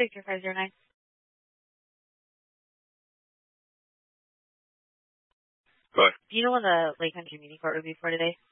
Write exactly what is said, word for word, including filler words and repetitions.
Victor five zero nine. Go ahead. Do you know when the Lake Country Meeting Court would be for today?